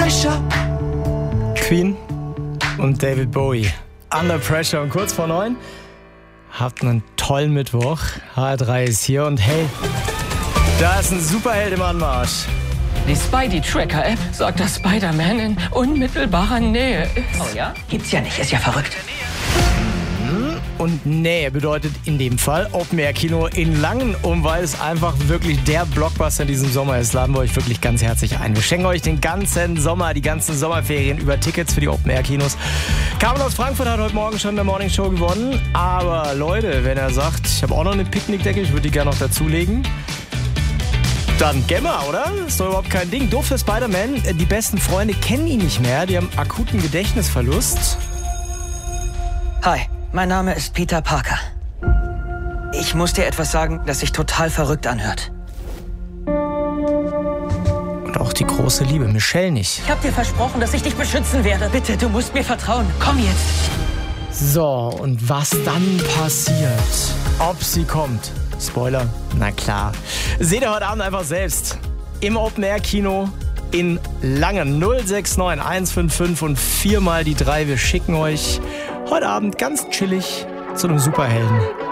Pressure. Queen und David Bowie. Under Pressure. Und kurz vor 9. Habt einen tollen Mittwoch. HR3 ist hier und hey, da ist ein Superheld im Anmarsch. Die Spidey-Tracker-App sagt, dass Spider-Man in unmittelbarer Nähe ist. Oh ja? Gibt's ja nicht, ist ja verrückt. Und Nähe bedeutet in dem Fall Open-Air-Kino in Langen. Und weil es einfach wirklich der Blockbuster in diesem Sommer ist, laden wir euch wirklich ganz herzlich ein. Wir schenken euch den ganzen Sommer, die ganzen Sommerferien über Tickets für die Open-Air-Kinos. Carmen aus Frankfurt hat heute Morgen schon in der Morning Show gewonnen. Aber Leute, wenn er sagt, ich habe auch noch eine Picknickdecke, ich würde die gerne noch dazulegen, dann Gemma, oder? Ist doch überhaupt kein Ding. Doof für Spider-Man. Die besten Freunde kennen ihn nicht mehr. Die haben akuten Gedächtnisverlust. Hi, mein Name ist Peter Parker. Ich muss dir etwas sagen, das sich total verrückt anhört. Und auch die große Liebe, Michelle nicht. Ich hab dir versprochen, dass ich dich beschützen werde. Bitte, du musst mir vertrauen. Komm jetzt. So, und was dann passiert? Ob sie kommt? Spoiler, na klar. Seht ihr heute Abend einfach selbst. Im Open-Air-Kino in Langen. 069 155 und 4 mal die 3. Wir schicken euch heute Abend ganz chillig zu einem Superhelden.